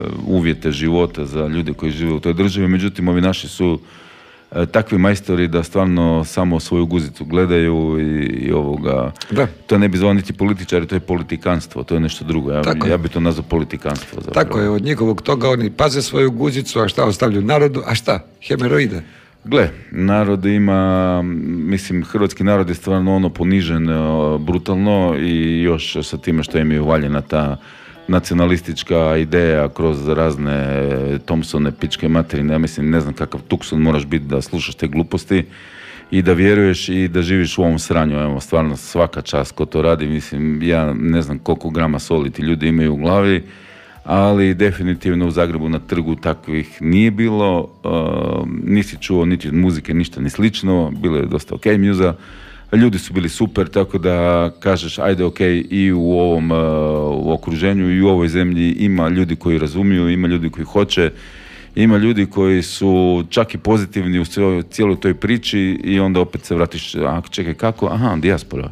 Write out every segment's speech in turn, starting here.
uvjete života za ljude koji žive u toj državi, međutim ovi naši su takvi majstori da stvarno samo svoju guzicu gledaju i ovoga... Da. To ne bi zvao niti političari, to je politikanstvo, to je nešto drugo. Ja bi to nazvao politikanstvo. Zapravo. Tako je, od njihovog toga oni paze svoju guzicu, a šta ostavljaju narodu, a šta? Hemeroide. Gle, narod ima, mislim, hrvatski narod je stvarno ponižen brutalno i još sa time što im je uvaljena ta nacionalistička ideja kroz razne Thompsone, pičke materine. Ja mislim, ne znam kakav tukson moraš biti da slušaš te gluposti i da vjeruješ i da živiš u ovom sranju. Evo, stvarno svaka čast ko to radi. Mislim, ja ne znam koliko grama soli ti ljudi imaju u glavi, ali definitivno u Zagrebu na trgu takvih nije bilo. Nisi čuo niti od muzike ništa ni slično. Bilo je dosta ok muza. Ljudi su bili super, tako da kažeš ajde ok, i u ovom u okruženju i u ovoj zemlji ima ljudi koji razumiju, ima ljudi koji hoće, ima ljudi koji su čak i pozitivni u cijeloj toj priči i onda opet se vratiš, a čekaj kako, aha, dijaspora.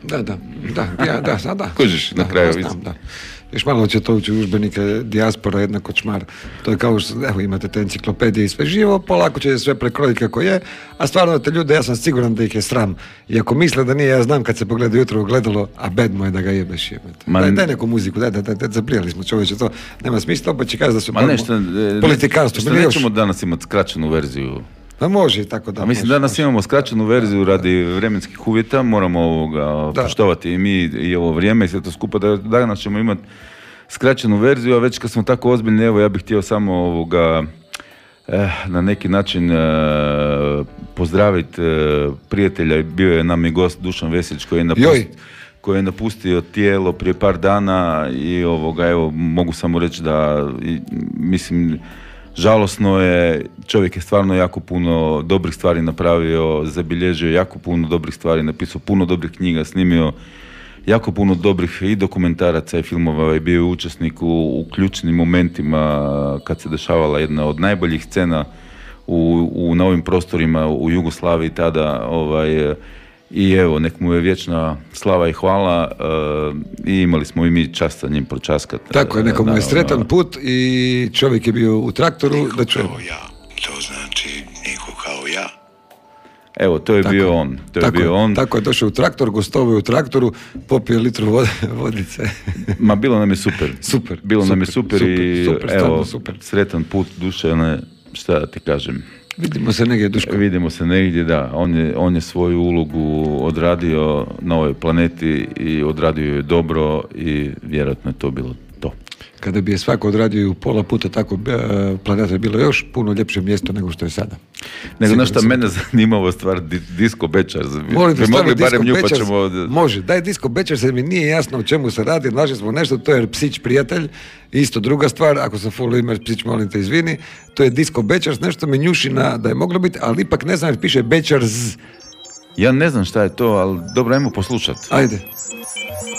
Da. Kožiš na kraju. Da. Još malo će to ući u udžbenike, dijaspora jednako čmar. To je kao što, evo, imate te enciklopedije i sve živo, polako će sve prekrojiti kako je, a stvarno te ljude, ja sam siguran da ih je sram. I ako misle da nije, ja znam kad se pogleda jutro u gledalo, a bed mu je da ga jebeš jebete. Daj neku muziku, daj, zaprijali smo čovječe, to nema smisla, pa će kazi da su politikanstvo. Što nećemo danas imati skraćenu verziju? Pa može i tako da. A mislim, danas imamo skraćenu verziju radi vremenskih uvjeta, moramo poštovati i mi i ovo vrijeme i sve to skupa, da danas ćemo imati skraćenu verziju, a već kad smo tako ozbiljni, evo ja bih htio samo na neki način pozdraviti prijatelja, bio je nam i gost Dušan Vesić koji je napustio tijelo prije par dana i evo mogu samo reći da mislim, žalosno je, čovjek je stvarno jako puno dobrih stvari napravio, zabilježio jako puno dobrih stvari, napisao puno dobrih knjiga, snimio jako puno dobrih i dokumentaraca i filmova i bio je učesnik u ključnim momentima kad se dešavala jedna od najboljih scena na ovim prostorima u Jugoslaviji tada. I evo, nek mu je vječna slava i hvala i imali smo i mi čast sa njim pročaskat. Tako je, nekomu je sretan put i čovjek je bio u traktoru. Niko kao ja, to znači niko kao ja. Evo, to je bio on. Tako je, došao u traktor, gostovao u traktoru, popio litru vodice. Ma bilo nam je super. Nam je super i evo, sretan put Dušane, šta da ti kažem. Vidimo se negdje, Duško. Vidimo se negdje, da. On je svoju ulogu odradio na ovoj planeti i odradio je dobro i vjerojatno je to bilo to. Kada bi je svako odradio i u pola puta, tako planeta je bilo još puno ljepše mjesto nego što je sada. Nego na što mene zanimava stvar Disco Bečars. Bi mogli barem nju pa ćemo... Može, daj Disco Bečars jer mi nije jasno o čemu se radi, našli smo nešto, to je Psić prijatelj, isto druga stvar, ako sam full imer Psić, molim te izvini, to je Disco Bečars, nešto me njuši da je moglo biti, ali ipak ne znam jer piše Bečars. Ja ne znam šta je to, ali dobro, ajmo poslušati. Ajde.